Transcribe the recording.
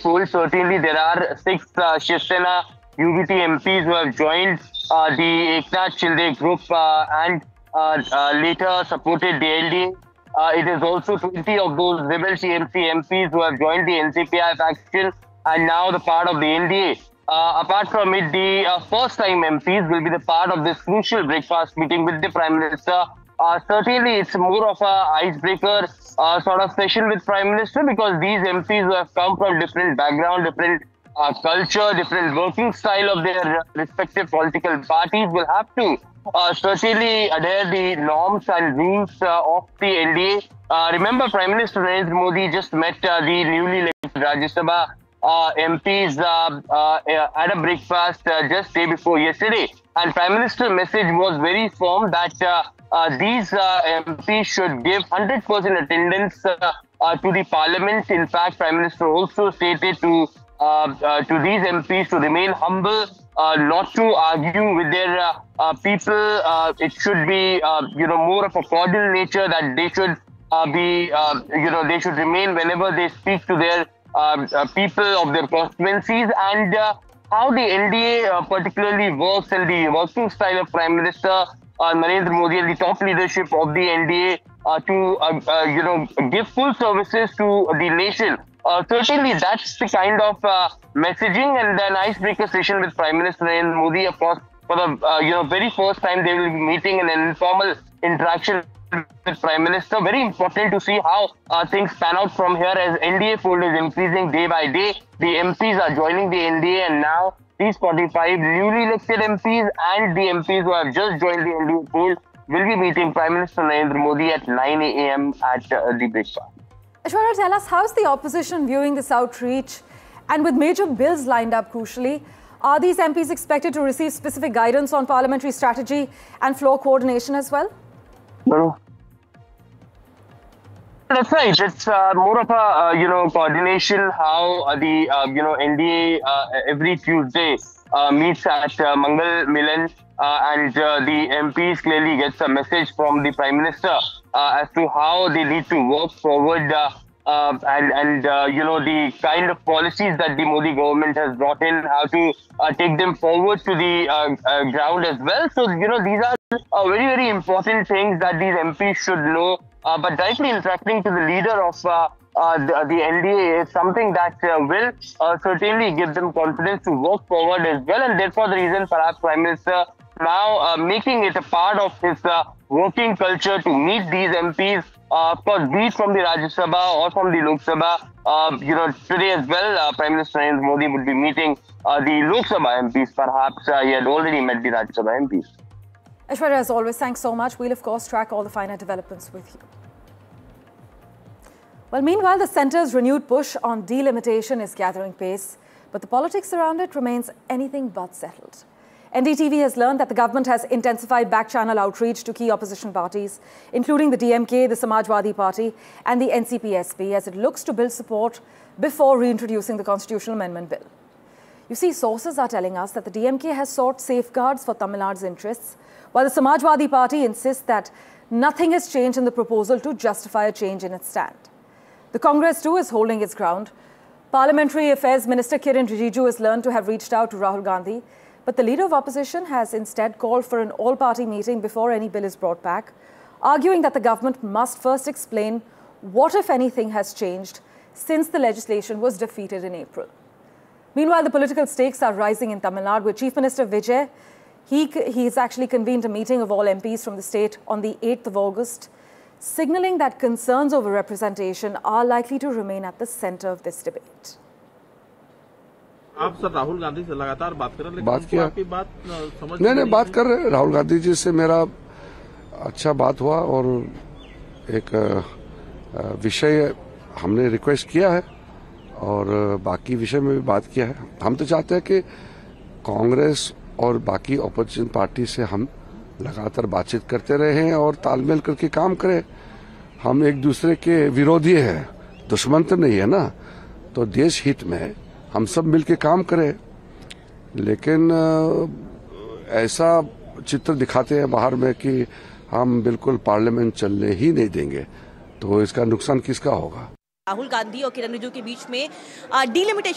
poll. Certainly, there are 6 Shiv Sena UBT MPs who have joined the Eknath Shinde group and later supported the LDA. It is also 20 of those rebel TMC MPs who have joined the NCPI faction and now the part of the NDA. Apart from it, the first-time MPs will be the part of this crucial breakfast meeting with the Prime Minister. Certainly, it's more of a icebreaker sort of session with Prime Minister because these MPs who have come from different background, different culture, different working style of their respective political parties will have to certainly adhere the norms and rules of the NDA. Remember, Prime Minister Narendra Modi just met the newly elected Rajya Sabha MPs at a breakfast just day before yesterday. And Prime Minister's message was very firm that these MPs should give 100% attendance to the Parliament. In fact, Prime Minister also stated to these MPs to remain humble, not to argue with their people. It should be, more of a cordial nature that they should they should remain whenever they speak to their people of their constituencies. And how the NDA particularly works and the working style of Prime Minister Narendra Modi and the top leadership of the NDA to give full services to the nation. Certainly, that's the kind of messaging and an icebreaker session with Prime Minister Narendra Modi. Of course, for the very first time, they will be meeting in an informal interaction with Prime Minister. Very important to see how things pan out from here as NDA fold is increasing day by day. The MPs are joining the NDA, and now these 45 newly elected MPs and the MPs who have just joined the NDA fold will be meeting Prime Minister Narendra Modi at 9 a.m. at the breakfast. Aishwarya, tell us, how's the opposition viewing this outreach? And with major bills lined up, crucially, are these MPs expected to receive specific guidance on parliamentary strategy and floor coordination as well? No. That's right. It's more of a coordination. How the NDA every Tuesday meets at Mangal Milan, and the MPs clearly gets a message from the Prime Minister as to how they need to work forward and the kind of policies that the Modi government has brought in, how to take them forward to the ground as well. So these are very, very important things that these MPs should know. But directly interacting to the leader of the NDA is something that will certainly give them confidence to work forward as well. And therefore, the reason perhaps Prime Minister now making it a part of his working culture to meet these MPs, of course, be it from the Rajya Sabha or from the Lok Sabha. Today as well, Prime Minister Narendra Modi would be meeting the Lok Sabha MPs. Perhaps he had already met the Rajya Sabha MPs. Aishwarya, as always, thanks so much. We'll, of course, track all the finer developments with you. Well, meanwhile, the centre's renewed push on delimitation is gathering pace, but the politics around it remains anything but settled. NDTV has learned that the government has intensified back-channel outreach to key opposition parties, including the DMK, the Samajwadi Party, and the NCP-SP, as it looks to build support before reintroducing the constitutional amendment bill. You see, sources are telling us that the DMK has sought safeguards for Tamil Nadu's interests, while the Samajwadi Party insists that nothing has changed in the proposal to justify a change in its stand. The Congress, too, is holding its ground. Parliamentary Affairs Minister Kiren Rijiju has learned to have reached out to Rahul Gandhi, but the leader of opposition has instead called for an all-party meeting before any bill is brought back, arguing that the government must first explain what, if anything, has changed since the legislation was defeated in April. Meanwhile, the political stakes are rising in Tamil Nadu, with Chief Minister Vijay. He's actually convened a meeting of all MPs from the state on the 8th of August, signalling that concerns over representation are likely to remain at the center of this debate. आप sir Rahul Gandhi से लगातार बात कर रहे हैं, बात किया आपकी बात समझ नहीं बात कर रहे हैं। राहुल गांधी जी से मेरा अच्छा बात हुआ और एक विषय हमने रिक्वेस्ट किया है और बाकी विषय में भी बात किया है। हम तो चाहते हैं कि कांग्रेस और बाकी ऑपोजिशन पार्टी से हम लगातार बातचीत करते रहे और तालमेल करके काम करें। हम एक दूसरे के विरोधी हैं, दुश्मन तो नहीं है ना, तो देश हित में हम सब मिलके काम करें। लेकिन ऐसा चित्र दिखाते हैं बाहर में कि हम बिल्कुल पार्लियामेंट चलने ही नहीं देंगे, तो इसका नुकसान किसका होगा। राहुल गांधी और किरण रिजिजू के बीच में डिलिमिटेशन